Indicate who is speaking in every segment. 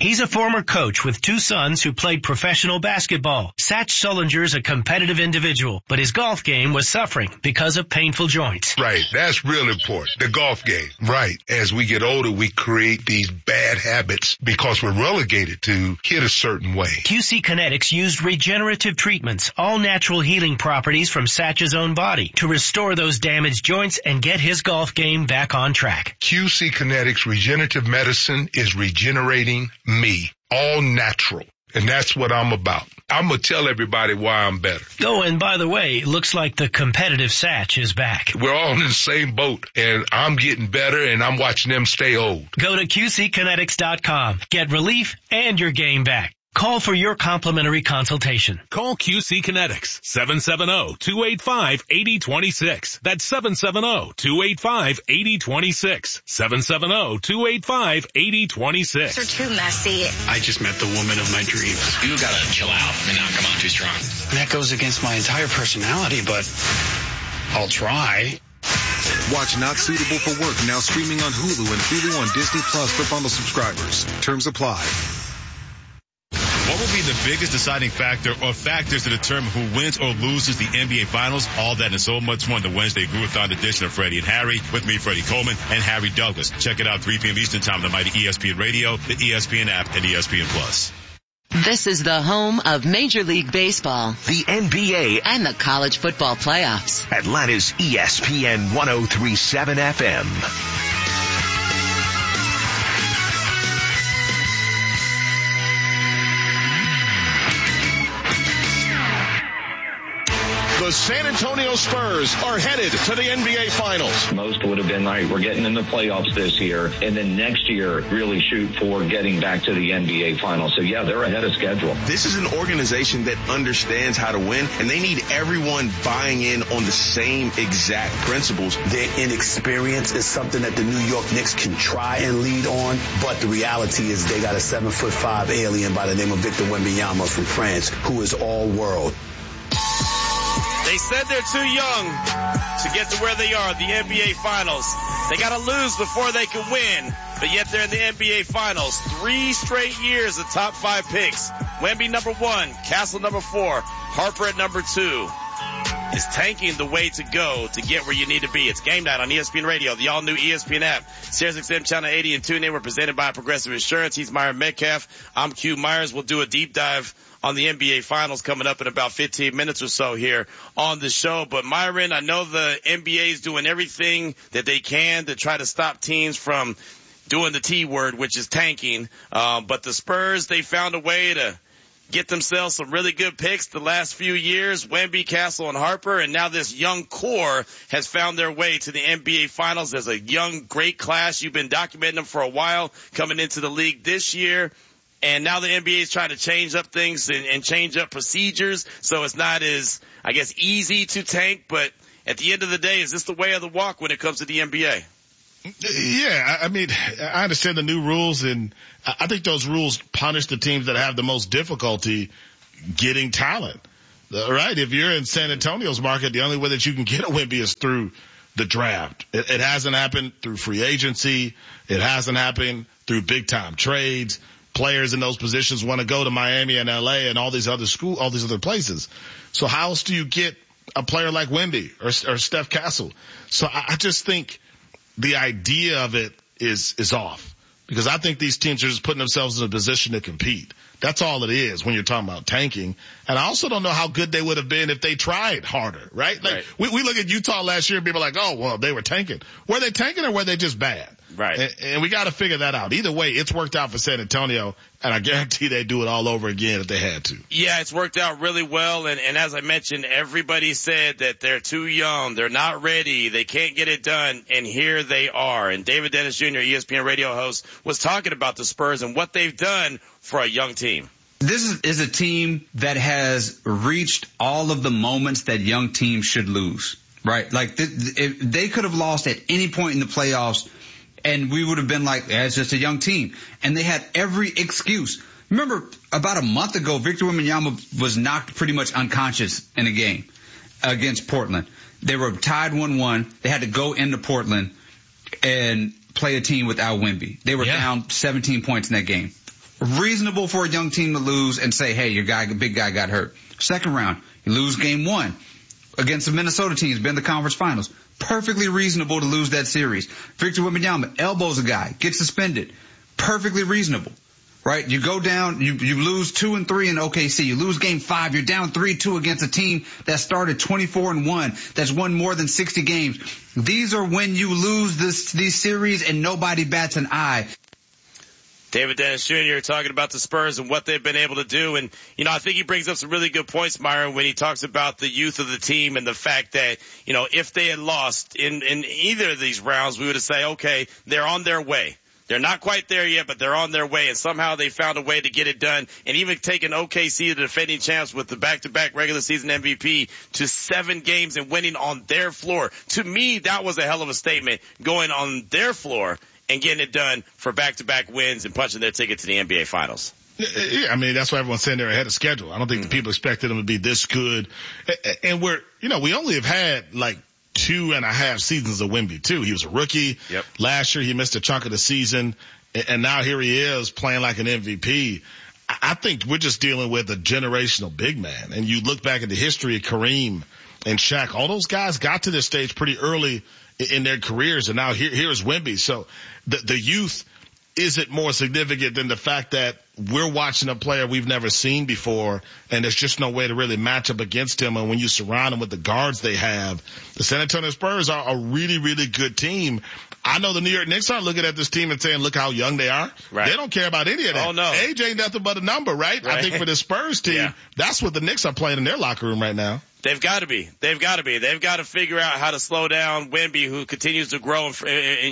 Speaker 1: He's a former coach with 2 sons who played professional basketball. Satch Sullinger's a competitive individual, but his golf game was suffering because of painful joints.
Speaker 2: Right. That's real important. The golf game. Right. As we get older, we create these bad habits because we're relegated to hit a certain way.
Speaker 1: QC Kinetics used regenerative treatments, all natural healing properties from Satch's own body to restore those damaged joints and get his golf game back on track.
Speaker 2: QC Kinetics regenerative medicine is regenerating me, all natural. And that's what I'm about. I'm going to tell everybody why I'm better.
Speaker 1: Oh, and by the way, it looks like the competitive Satch is back.
Speaker 2: We're all in the same boat, and I'm getting better, and I'm watching them stay old.
Speaker 1: Go to QCkinetics.com. Get relief and your game back. Call for your complimentary consultation.
Speaker 3: Call QC Kinetics, 770-285-8026. That's 770-285-8026. 770-285-8026.
Speaker 4: They're too messy.
Speaker 5: I just met the woman of my dreams.
Speaker 6: You gotta chill out and not come on too strong.
Speaker 5: That goes against my entire personality, but I'll try.
Speaker 7: Watch Not Suitable for Work now streaming on Hulu and Hulu on Disney Plus for bundle subscribers. Terms apply.
Speaker 8: What will be the biggest deciding factor or factors to determine who wins or loses the NBA Finals? All that and so much more in the Wednesday Groove-a-thon edition of Freddie and Harry. With me, Freddie Coleman and Harry Douglas. Check it out 3 p.m. Eastern Time on the mighty ESPN Radio, the ESPN app, and ESPN Plus.
Speaker 9: This is the home of Major League Baseball,
Speaker 10: the NBA,
Speaker 9: and the college football playoffs.
Speaker 10: Atlanta's ESPN 103.7 FM.
Speaker 11: The San Antonio Spurs are headed to the NBA Finals.
Speaker 12: Most would have been, all right, we're getting in the playoffs this year, and then next year really shoot for getting back to the NBA Finals. So, yeah, they're ahead of schedule.
Speaker 13: This is an organization that understands how to win, and they need everyone buying in on the same exact principles.
Speaker 14: Their inexperience is something that the New York Knicks can try and lead on, but the reality is they got a 7'5" alien by the name of Victor Wembanyama from France, who is all world.
Speaker 15: They said they're too young to get to where they are, the NBA Finals. They got to lose before they can win, but yet they're in the NBA Finals. 3 straight years of top 5 picks. Wemby number 1, Castle number 4, Harper at number 2. Is tanking the way to go to get where you need to be. It's Game Night on ESPN Radio, the all-new ESPN app. SiriusXM Channel 80 and TuneIn. We're presented by Progressive Insurance. He's Myron Metcalf. I'm Q Myers. We'll do a deep dive on the NBA Finals coming up in about 15 minutes or so here on the show. But Myron, I know the NBA is doing everything that they can to try to stop teams from doing the T word, which is tanking. But the Spurs, they found a way to get themselves some really good picks the last few years, Wemby, Castle, and Harper, and now this young core has found their way to the NBA Finals. There's a young, great class. You've been documenting them for a while coming into the league this year. And now the NBA is trying to change up things and change up procedures, so it's not as, I guess, easy to tank. But at the end of the day, is this the way of the walk when it comes to the NBA?
Speaker 16: Yeah, I mean, I understand the new rules, and I think those rules punish the teams that have the most difficulty getting talent, right? If you're in San Antonio's market, the only way that you can get a Wemby is through the draft. It hasn't happened through free agency. It hasn't happened through big-time trades. Players in those positions want to go to Miami and LA and all these other places. So how else do you get a player like Wemby or Steph Castle? So I just think the idea of it is off, because I think these teams are just putting themselves in a position to compete. That's all it is when you're talking about tanking. And I also don't know how good they would have been if they tried harder, right? Like, right. We look at Utah last year and people are like, oh, well, they were tanking. Were they tanking or were they just bad?
Speaker 15: Right.
Speaker 16: And we got to figure that out. Either way, it's worked out for San Antonio, and I guarantee they'd do it all over again if they had to.
Speaker 15: Yeah, it's worked out really well. And as I mentioned, everybody said that they're too young. They're not ready. They can't get it done. And here they are. And David Dennis Jr., ESPN radio host, was talking about the Spurs and what they've done for a young team.
Speaker 17: This is a team that has reached all of the moments that young teams should lose, right? Like, they could have lost at any point in the playoffs, and we would have been like, it's just a young team. And they had every excuse. Remember, about a month ago, Victor Wembanyama was knocked pretty much unconscious in a game against Portland. They were tied 1-1. They had to go into Portland and play a team without Wemby. They were down 17 points in that game. Reasonable for a young team to lose and say, hey, big guy got hurt. Second round, you lose game 1 against the Minnesota teams, been in the conference finals. Perfectly reasonable to lose that series. Victor Wembanyama elbows a guy, gets suspended. Perfectly reasonable. Right? You go down, you lose 2 and 3 in OKC. You lose game 5. You're down 3-2 against a team that started 24-1, that's won more than 60 games. These are when you lose these series and nobody bats an eye.
Speaker 15: David Dennis Jr. talking about the Spurs and what they've been able to do. And, I think he brings up some really good points, Myron, when he talks about the youth of the team and the fact that, if they had lost in either of these rounds, we would have said, okay, they're on their way. They're not quite there yet, but they're on their way, and somehow they found a way to get it done, and even taking OKC, the defending champs, with the back-to-back regular season MVP, to 7 games and winning on their floor. To me, that was a hell of a statement, going on their floor and getting it done for back-to-back wins and punching their ticket to the NBA Finals.
Speaker 16: Yeah, I mean, that's why everyone's saying they're ahead of schedule. I don't think the people expected them to be this good. And we only have had like 2.5 seasons of Wemby too. He was a rookie.
Speaker 15: Yep.
Speaker 16: Last year he missed a chunk of the season, and now here he is playing like an MVP. I think we're just dealing with a generational big man. And you look back at the history of Kareem and Shaq, all those guys got to this stage pretty early in their careers, and now here's Wemby. So the youth isn't more significant than the fact that we're watching a player we've never seen before, and there's just no way to really match up against him. And when you surround him with the guards they have, the San Antonio Spurs are a really, really good team. I know the New York Knicks aren't looking at this team and saying, look how young they are.
Speaker 15: Right.
Speaker 16: They don't care about any of that.
Speaker 15: Oh, no.
Speaker 16: Age ain't nothing but a number, right? I think for the Spurs team, that's what the Knicks are playing in their locker room right now.
Speaker 15: They've got to be. They've got to figure out how to slow down Wemby, who continues to grow in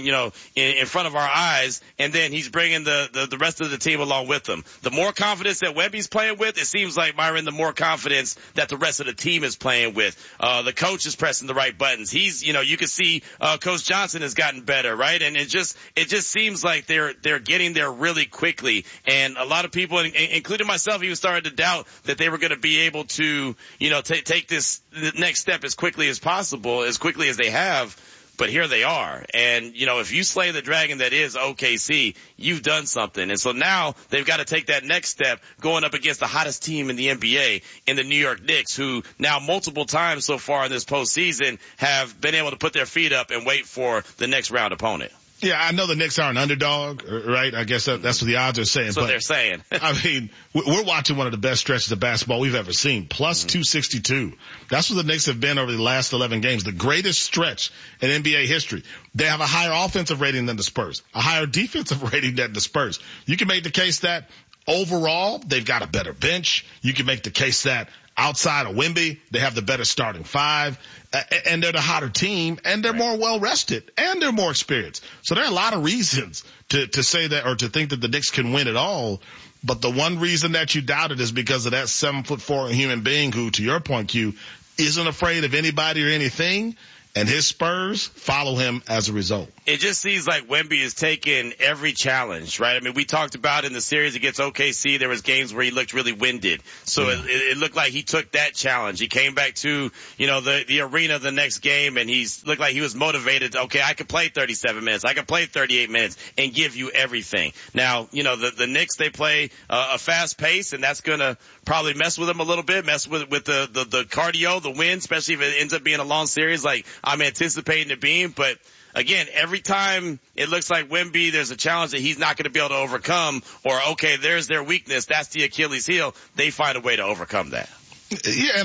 Speaker 15: front of our eyes, and then he's bringing the rest of the team along with him. The more confidence that Wemby's playing with, it seems like, Myron, the more confidence that the rest of the team is playing with. The coach is pressing the right buttons. He's, you can see Coach Johnson has gotten better, right? And it just seems like they're getting there really quickly. And a lot of people, including myself, even started to doubt that they were going to be able to, take the next step as quickly as possible, as quickly as they have. But here they are. And, if you slay the dragon that is OKC, you've done something. And so now they've got to take that next step, going up against the hottest team in the NBA, in the New York Knicks, who now multiple times so far in this postseason have been able to put their feet up and wait for the next round opponent.
Speaker 16: Yeah, I know the Knicks are an underdog, right? I guess that's what the odds are saying.
Speaker 15: That's what they're saying.
Speaker 16: I mean, we're watching one of the best stretches of basketball we've ever seen. Plus 262. That's what the Knicks have been over the last 11 games. The greatest stretch in NBA history. They have a higher offensive rating than the Spurs, a higher defensive rating than the Spurs. You can make the case that overall they've got a better bench. You can make the case that outside of Wemby, they have the better starting 5, and they're the hotter team, and they're more well-rested, and they're more experienced. So there are a lot of reasons to say that, or to think that the Knicks can win it all. But the one reason that you doubt it is because of that 7'4" human being who, to your point, Q, isn't afraid of anybody or anything. And his Spurs follow him as a result.
Speaker 15: It just seems like Wemby is taking every challenge, right? I mean, we talked about in the series against OKC, there was games where he looked really winded. So it looked like he took that challenge. He came back to, the arena the next game, and looked like he was motivated. Okay, I could play 37 minutes. I could play 38 minutes and give you everything. Now, the Knicks, they play a fast pace, and that's going to probably mess with him a little bit, mess with the cardio, the wind, especially if it ends up being a long series like I'm anticipating it being. But again, every time it looks like Wemby, there's a challenge that he's not going to be able to overcome, or okay, there's their weakness, that's the Achilles heel, they find a way to overcome that.
Speaker 16: Yeah, and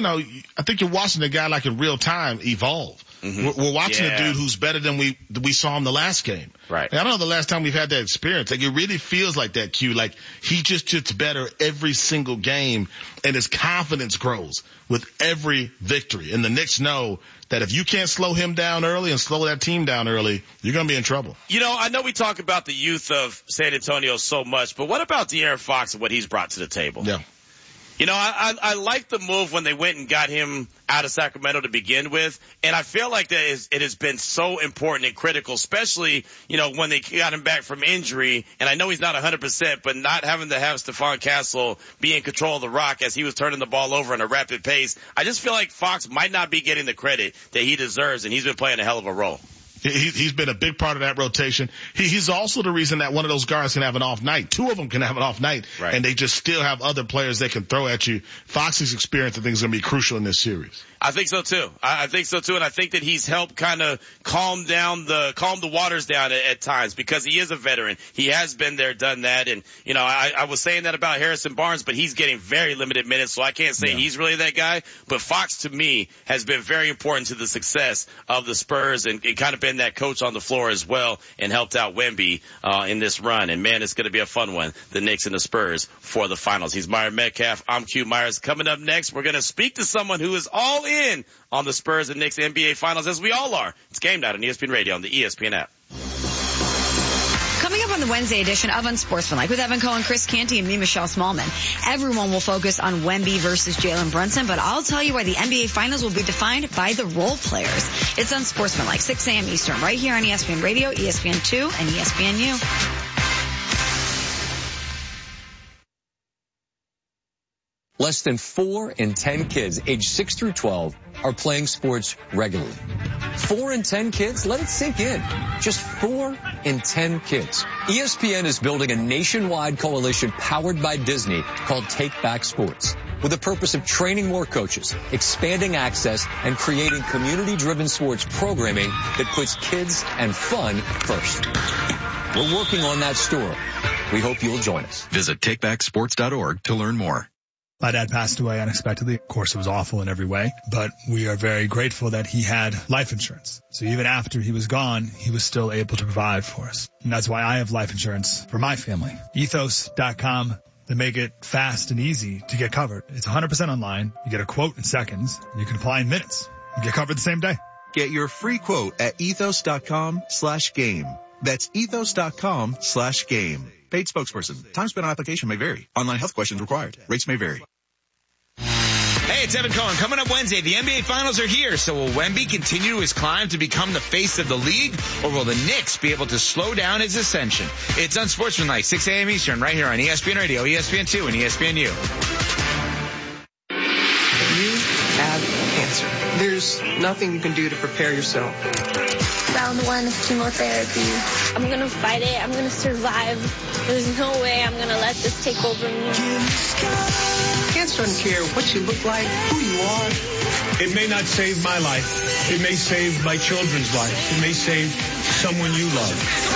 Speaker 16: I think you're watching a guy like in real time evolve. Mm-hmm. We're watching a dude who's better than we saw him the last game.
Speaker 15: Right.
Speaker 16: And I don't know the last time we've had that experience. Like, it really feels like that, Q. Like, he just gets better every single game, and his confidence grows with every victory. And the Knicks know that if you can't slow him down early and slow that team down early, you're going to be in trouble.
Speaker 15: I know we talk about the youth of San Antonio so much, but what about De'Aaron Fox and what he's brought to the table?
Speaker 16: Yeah.
Speaker 15: I like the move when they went and got him out of Sacramento to begin with, and I feel like it has been so important and critical, especially, when they got him back from injury, and I know he's not 100%, but not having to have Stephon Castle be in control of the rock as he was turning the ball over in a rapid pace. I just feel like Fox might not be getting the credit that he deserves, and he's been playing a hell of a role.
Speaker 16: He's been a big part of that rotation. He's also the reason that one of those guards can have an off night. Two of them can have an off night, right, and they just still have other players they can throw at you. Fox's experience, I think, is going to be crucial in this series.
Speaker 15: I think so too. I think so too, and I think that he's helped kind of calm the waters down at times because he is a veteran. He has been there, done that, and you know, I was saying that about Harrison Barnes, but he's getting very limited minutes, so I can't say he's really that guy. But Fox, to me, has been very important to the success of the Spurs and kind of been that coach on the floor as well and helped out Wemby in this run. And man, it's going to be a fun one, the Knicks and the Spurs for the finals. He's Myron Metcalf. I'm Q Myers. Coming up next, we're going to speak to someone who is all in on the Spurs and Knicks NBA Finals, as we all are. It's Game Night on ESPN Radio on the ESPN app.
Speaker 4: Coming up on the Wednesday edition of Unsportsmanlike with Evan Cohen, Chris Canty, and me, Michelle Smallman. Everyone will focus on Wemby versus Jalen Brunson, but I'll tell you why the NBA Finals will be defined by the role players. It's Unsportsmanlike, 6 a.m. Eastern, right here on ESPN Radio, ESPN2, and ESPNU.
Speaker 18: Less than 4 in 10 kids aged 6 through 12 are playing sports regularly. 4 in 10 kids? Let it sink in. Just 4 in 10 kids. ESPN is building a nationwide coalition powered by Disney called Take Back Sports, with the purpose of training more coaches, expanding access, and creating community-driven sports programming that puts kids and fun first. We're working on that story. We hope you'll join us.
Speaker 19: Visit takebacksports.org to learn more.
Speaker 20: My dad passed away unexpectedly. Of course, it was awful in every way, but we are very grateful that he had life insurance. So even after he was gone, he was still able to provide for us. And that's why I have life insurance for my family. Ethos.com. They make it fast and easy to get covered. It's 100% online. You get a quote in seconds. And you can apply in minutes. You get covered the same day.
Speaker 21: Get your free quote at ethos.com/game. That's ethos.com/game. Paid spokesperson. Time spent on application may vary. Online health questions required. Rates may vary.
Speaker 22: Hey, it's Evan Cohen. Coming up Wednesday, the NBA Finals are here. So will Wemby continue his climb to become the face of the league, or will the Knicks be able to slow down his ascension? It's Unsportsmanlike, 6 a.m. Eastern, right here on ESPN Radio, ESPN2, and ESPNU.
Speaker 23: You have cancer. There's nothing you can do to prepare yourself.
Speaker 24: Round 1 of chemotherapy. I'm going to fight it. I'm going to survive. There's no way I'm going to let this take over me.
Speaker 23: Cancer doesn't care what you look like, who you are.
Speaker 25: It may not save my life. It may save my children's life. It may save someone you love.